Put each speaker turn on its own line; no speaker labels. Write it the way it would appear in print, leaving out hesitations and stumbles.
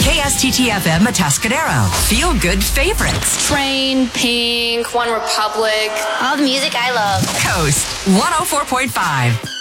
KSTT-FM Atascadero. Feel good favorites.
Train, Pink, One Republic.
All the music I love.
Coast 104.5.